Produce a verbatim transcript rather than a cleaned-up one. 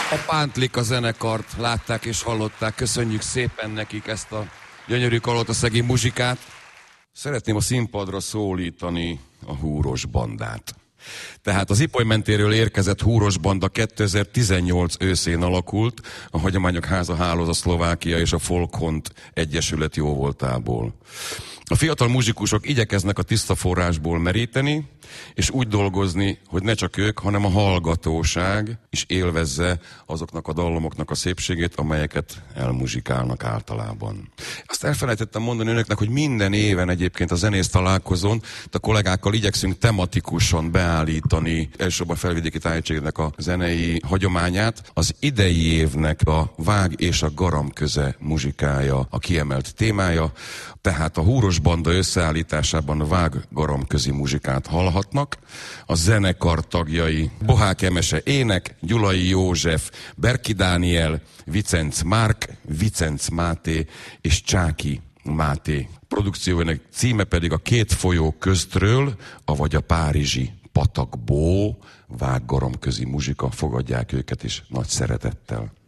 A Pántlik a zenekart látták és hallották. Köszönjük szépen nekik ezt a gyönyörű kalotaszegi muzsikát. Szeretném a színpadra szólítani a Húros bandát. Tehát az Ipoly mentéről érkezett Húros banda kétezer-tizennyolc őszén alakult, a Hagyományok Háza Hálózat Szlovákia és a Folkhont Egyesület jóvoltából. A fiatal muzsikusok igyekeznek a tiszta forrásból meríteni, és úgy dolgozni, hogy ne csak ők, hanem a hallgatóság is élvezze azoknak a dallamoknak a szépségét, amelyeket elmuzsikálnak általában. Azt elfelejtettem mondani önöknek, hogy minden éven egyébként a zenész találkozón a kollégákkal igyekszünk tematikusan beállítani elsősorban a Felvidéki Tájegységnek a zenei hagyományát. Az idei évnek a Vág és a Garam köze muzsikája a kiemelt témája, tehát a Húros banda összeállításában a Vág-Garam közi muzsikát hallhatnak. A zenekar tagjai Bohák Emese ének, Gyulai József, Berki Dániel, Vicenc Márk, Vicenc Máté és Csáki Máté. Produkciójának címe pedig a Két folyó köztről, avagy a Párizsi patakból, Vág-Garam közi muzsika, fogadják őket is nagy szeretettel.